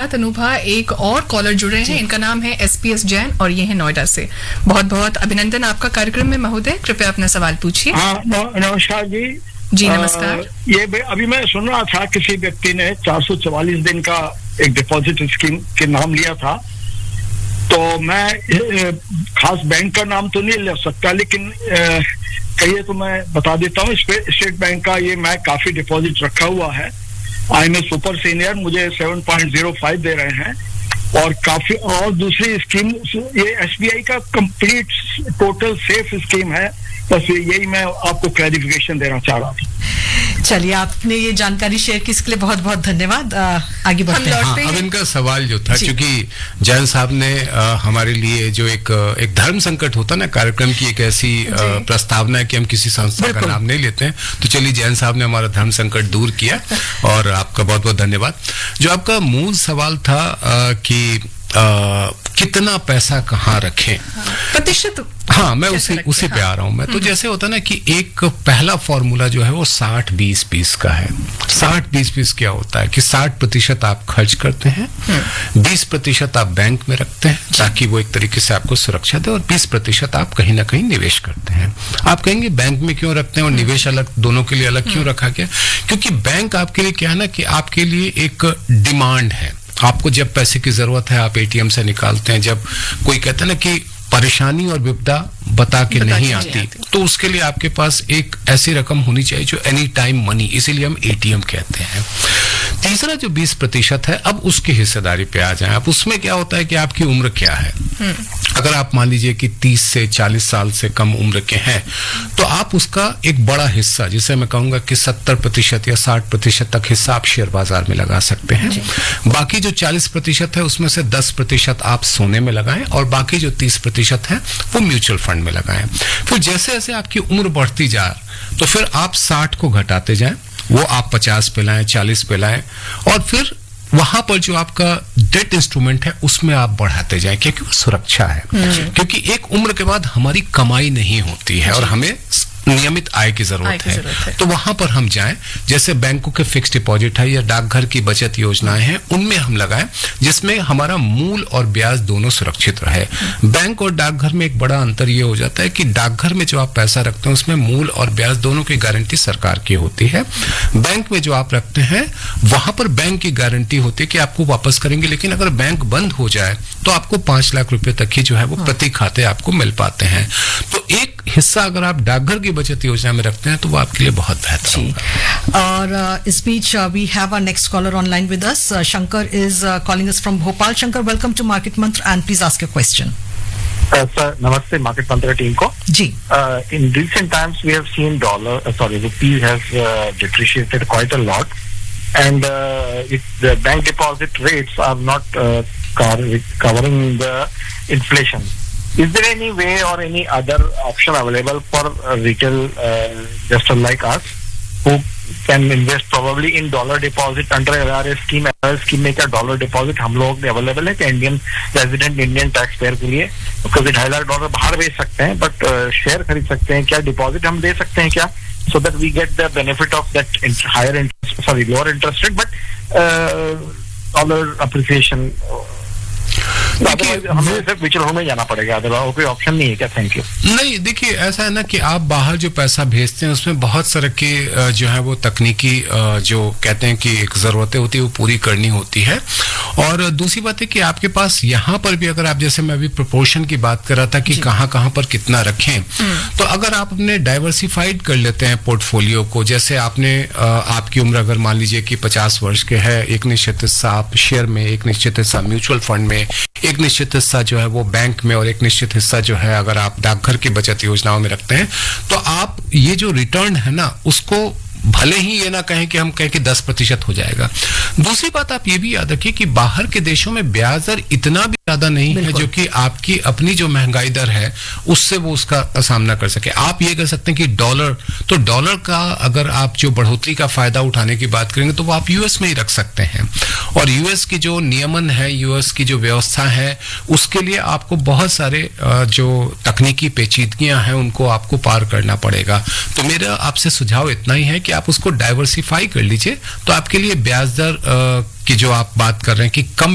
साथ अनुभा एक और कॉलर जुड़े हैं, इनका नाम है SPS जैन और ये है नोएडा से। बहुत बहुत अभिनंदन आपका कार्यक्रम में महोदय, कृपया अपना सवाल पूछिए। नमस्कार जी। जी नमस्कार। ये अभी मैं सुन रहा था किसी व्यक्ति ने 444 दिन का एक डिपॉजिट स्कीम के नाम लिया था, तो मैं खास बैंक का नाम तो नहीं ले सकता, लेकिन कहिए तो मैं बता देता हूँ। स्टेट बैंक का ये मैं काफी डिपॉजिट रखा हुआ है। आई में सुपर सीनियर मुझे 7.05 दे रहे हैं और काफी, और दूसरी स्कीम ये SBI का कंप्लीट टोटल सेफ स्कीम है। बस यही मैं आपको क्लैरिफिकेशन देना चाह रहा था। चलिए, आपने ये जानकारी शेयर की, इसके लिए बहुत बहुत धन्यवाद। आगे बढ़ते हैं। अब इनका सवाल जो था, क्योंकि जैन साहब ने हमारे लिए जो एक धर्म संकट होता ना कार्यक्रम की, एक ऐसी प्रस्तावना है कि हम किसी संस्था का नाम नहीं लेते हैं, तो चलिए जैन साहब ने हमारा धर्म संकट दूर किया और आपका बहुत बहुत धन्यवाद। जो आपका मूल सवाल था कि कितना पैसा कहाँ रखें, प्रतिशत, हाँ मैं उसी पे आ रहा हूं मैं। तो जैसे होता ना कि एक पहला फॉर्मूला जो है वो 60-20-20 का है। 60-20-20 क्या होता है कि 60% आप खर्च करते हैं, 20% आप बैंक में रखते हैं ताकि वो एक तरीके से आपको सुरक्षा दे, और 20% आप कहीं ना कहीं निवेश करते हैं। आप कहेंगे बैंक में क्यों रखते हैं और निवेश अलग, दोनों के लिए अलग क्यों रखा गया? क्योंकि बैंक आपके लिए क्या है ना कि आपके लिए एक डिमांड है। आपको जब पैसे की जरूरत है आप ATM से निकालते हैं। जब कोई कहता है ना कि परेशानी और विपदा बता के नहीं आती, तो उसके लिए आपके पास एक ऐसी रकम होनी चाहिए जो एनी टाइम मनी, इसीलिए हम ATM कहते हैं। तीसरा जो 20% है, अब उसकी हिस्सेदारी पे आ जाए। अब उसमें क्या होता है कि आपकी उम्र क्या है। अगर आप मान लीजिए कि 30 से 40 साल से कम उम्र के हैं, तो आप उसका एक बड़ा हिस्सा, जिसे मैं कहूंगा कि 70% या 60% तक हिस्सा आप शेयर बाजार में लगा सकते हैं। बाकी जो 40% है उसमें से 10% आप सोने में लगाएं और बाकी जो 30% है वो म्यूचुअल फंड में लगाएं। फिर जैसे जैसे आपकी उम्र बढ़ती जाए तो फिर आप 60 को घटाते जाएं, वो आप 50 पे लाएं, 40 पे लाएं, और फिर वहां पर जो आपका डेट इंस्ट्रूमेंट है उसमें आप बढ़ाते जाएं, क्योंकि वो सुरक्षा है। क्योंकि एक उम्र के बाद हमारी कमाई नहीं होती है और हमें नियमित आय की जरूरत है। तो वहां पर हम जाएं, जैसे बैंकों के फिक्स डिपॉजिट है या डाकघर की बचत योजनाएं हैं, उनमें हम लगाएं, जिसमें हमारा मूल और ब्याज दोनों सुरक्षित रहे। बैंक और डाकघर में एक बड़ा अंतर ये हो जाता है कि डाकघर में जो आप पैसा रखते हैं उसमें मूल और ब्याज दोनों की गारंटी सरकार की होती है। बैंक में जो आप रखते हैं वहां पर बैंक की गारंटी होती है कि आपको वापस करेंगे, लेकिन अगर बैंक बंद हो जाए तो आपको 5 लाख रुपए तक ही जो है वो प्रति खाते आपको मिल पाते हैं। तो एक हिस्सा अगर आप डाकघर की बचत योजना में रखते हैं तो वो आपके लिए बहुत बेहतर होगा। और इस बीच we have our next collar online with us. Shankar is calling us from Bhopal. Shankar, welcome to market मंत्र and please ask your question. Sir नमस्ते मार्केट मंत्र टीम को जी। इन recent times we have seen rupee has depreciated quite a lot, and the bank deposit rates are not covering the inflation. Is there any way or any other option available for retail investor like us who can invest probably in dollar deposit under LRA scheme? LRA scheme में क्या dollar deposit हम लोग में available है क्या Indian resident Indian tax payer के लिए? क्योंकि $2.5 बाहर बेच सकते हैं, बट शेयर खरीद सकते हैं क्या? डिपॉजिट हम दे सकते हैं क्या? So that we get the benefit of that lower interest rate, but dollar appreciation. हमें सिर्फ म्यूचुअल फंड में जाना पड़ेगा, अदरवाइज कोई ऑप्शन नहीं है क्या? Thank you. नहीं, देखिए ऐसा है ना कि आप बाहर जो पैसा भेजते हैं उसमें बहुत सारे की जो है वो तकनीकी जो कहते हैं कि एक जरूरतें होती है वो पूरी करनी होती है। और दूसरी बात है कि आपके पास यहाँ पर भी अगर आप, जैसे मैं अभी प्रोपोर्शन की बात कर रहा था कि कहाँ पर कितना रखें, तो अगर आप अपने डाइवर्सिफाइड कर लेते हैं पोर्टफोलियो को, जैसे आपने आपकी उम्र अगर मान लीजिए कि 50 वर्ष के है, एक निश्चित हिस्सा आप शेयर में, एक निश्चित हिस्सा म्यूचुअल फंड में, एक निश्चित हिस्सा जो है वो बैंक में, और एक निश्चित हिस्सा जो है अगर आप डाकघर की बचत योजनाओं में रखते हैं, तो आप ये जो रिटर्न है ना उसको भले ही ये ना कहें कि हम कहें कि 10% हो जाएगा। दूसरी बात आप ये भी याद रखिए कि बाहर के देशों में ब्याज दर इतना भी ज्यादा नहीं है जो कि आपकी अपनी जो महंगाई दर है उससे वो उसका सामना कर सके। आप ये कह सकते हैं कि डॉलर का अगर आप जो बढ़ोतरी का फायदा उठाने की बात करेंगे तो वो आप यूएस में ही रख सकते हैं, और यूएस की जो नियमन है, यूएस की जो व्यवस्था है, उसके लिए आपको बहुत सारे जो तकनीकी पेचीदगियां हैं उनको आपको पार करना पड़ेगा। तो मेरा आपसे सुझाव इतना ही है कि आप उसको डाइवर्सिफाई कर लीजिए, तो आपके लिए ब्याज दर की जो आप बात कर रहे हैं कि कम